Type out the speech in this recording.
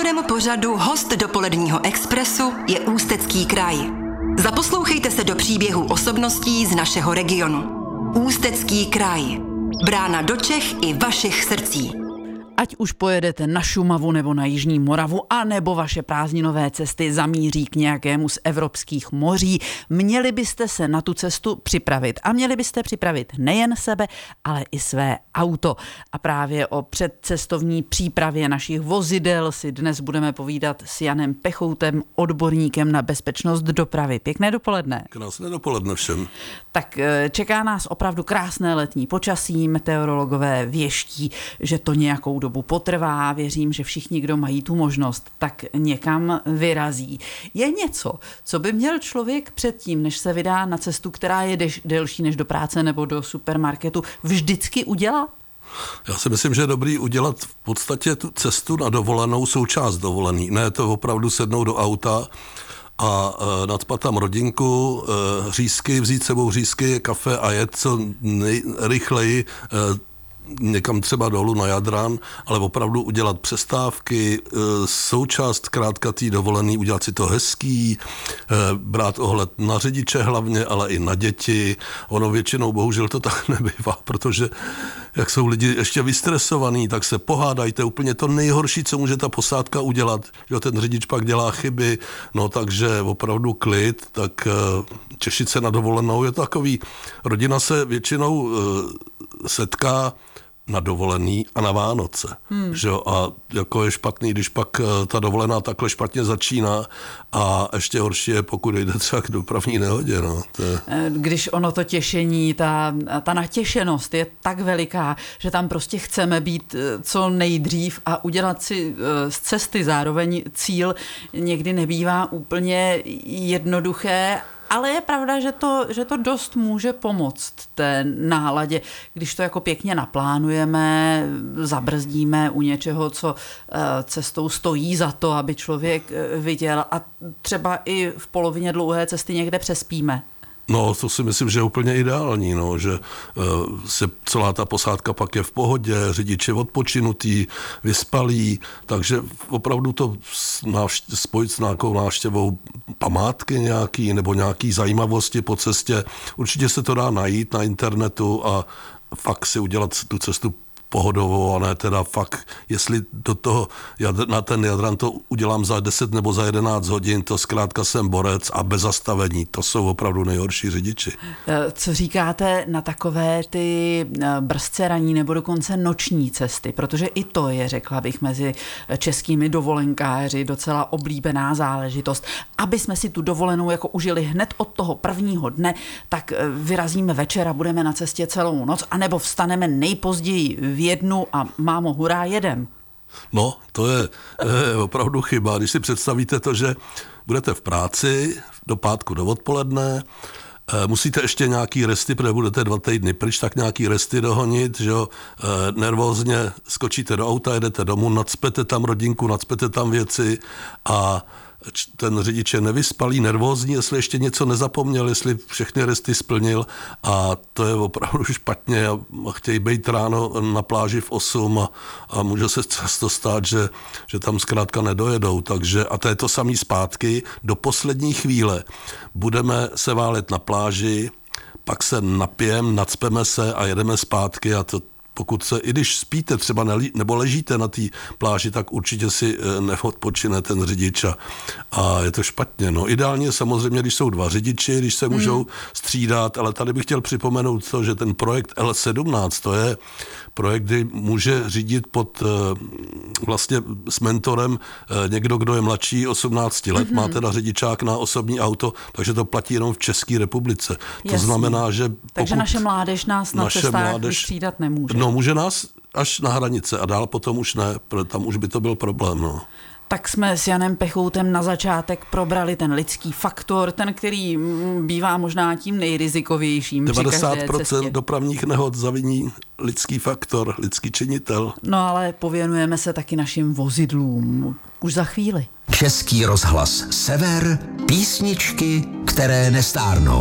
Sponzorem pořadu Host dopoledního expresu je Ústecký kraj. Zaposlouchejte se do příběhů osobností z našeho regionu. Ústecký kraj. Brána do Čech i vašich srdcí. Ať už pojedete na Šumavu nebo na Jižní Moravu, a nebo vaše prázdninové cesty zamíří k nějakému z evropských moří, měli byste se na tu cestu připravit. A měli byste připravit nejen sebe, ale i své auto. A právě o předcestovní přípravě našich vozidel si dnes budeme povídat s Janem Pechoutem, odborníkem na bezpečnost dopravy. Pěkné dopoledne. Krásné dopoledne všem. Tak čeká nás opravdu krásné letní počasí. Meteorologové věští, že to nějakou dobu potrvá. Věřím, že všichni, kdo mají tu možnost, tak někam vyrazí. Je něco, co by měl člověk předtím, než se vydá na cestu, která je delší než do práce nebo do supermarketu, vždycky udělat? Já si myslím, že je dobrý udělat v podstatě tu cestu na dovolenou součást dovolený. Ne to opravdu sednout do auta a nacpat tam rodinku, řízky, vzít sebou řízky, kafe a jet co nejrychleji někam třeba dolů na Jadran, ale opravdu udělat přestávky, součást krátkatý dovolený, udělat si to hezký, brát ohled na řidiče hlavně, ale i na děti. Ono většinou bohužel to tak nebývá, protože jak jsou lidi ještě vystresovaní, tak se pohádají, to je úplně to nejhorší, co může ta posádka udělat, že ten řidič pak dělá chyby, no takže opravdu klid, tak těšit se na dovolenou je takový, rodina se většinou setká na dovolený a na Vánoce. Že jo? A jako je špatný, když pak ta dovolená takhle špatně začíná a ještě horší je, pokud jde třeba k dopravní nehodě. No. Když ono to těšení, ta natěšenost je tak veliká, že tam prostě chceme být co nejdřív a udělat si z cesty zároveň cíl, někdy nebývá úplně jednoduché. Ale je pravda, že to dost může pomoct té náladě, když to jako pěkně naplánujeme, zabrzdíme u něčeho, co cestou stojí za to, aby člověk viděl, a třeba i v polovině dlouhé cesty někde přespíme. No, to si myslím, že je úplně ideální, no, že se celá ta posádka pak je v pohodě, řidič je odpočinutý, vyspalý, takže opravdu to spojit s nějakou návštěvou památky nějaký nebo nějaký zajímavosti po cestě. Určitě se to dá najít na internetu a fakt si udělat tu cestu pohodovou, a ne teda fakt, jestli do toho na ten Jadran to udělám za 10 nebo za 11 hodin, to zkrátka jsem borec a bez zastavení. To jsou opravdu nejhorší řidiči. Co říkáte na takové ty brzce ranní nebo dokonce noční cesty? Protože i to je, řekla bych, mezi českými dovolenkáři docela oblíbená záležitost. Aby jsme si tu dovolenou jako užili hned od toho prvního dne, tak vyrazíme večer a budeme na cestě celou noc, anebo vstaneme nejpozději v 1 a mámo, hurá, jedem. No, to je opravdu chyba. Když si představíte to, že budete v práci do pátku do odpoledne, musíte ještě nějaký resty, protože budete 2 týdny pryč, tak nějaký resty dohonit, že jo, nervózně skočíte do auta, jedete domů, nacpete tam rodinku, nacpete tam věci a ten řidič je nevyspalý, nervózní, jestli ještě něco nezapomněl, jestli všechny resty splnil, a to je opravdu špatně a chtějí být ráno na pláži v 8 a může se často stát, že tam zkrátka nedojedou, takže a to je to samý zpátky, do poslední chvíle budeme se válet na pláži, pak se napijeme, nacpeme se a jedeme zpátky, a to pokud se, i když spíte třeba nebo ležíte na té pláži, tak určitě si neodpočine ten řidič a je to špatně. No, ideálně samozřejmě, když jsou 2 řidiči, když se můžou střídat, ale tady bych chtěl připomenout to, že ten projekt L17, to je projekt, kdy může řídit vlastně s mentorem někdo, kdo je mladší 18 let, má teda řidičák na osobní auto, takže to platí jenom v České republice. To znamená, že takže naše mládež nás na cestách vystřídat nemůže. No, může nás až na hranice a dál potom už ne, protože tam už by to byl problém, no. Tak jsme s Janem Pechoutem na začátek probrali ten lidský faktor, ten, který bývá možná tím nejrizikovějším 90% dopravních nehod zaviní lidský faktor, lidský činitel. No ale pověnujeme se taky našim vozidlům už za chvíli. Český rozhlas Sever, písničky, které nestárnou.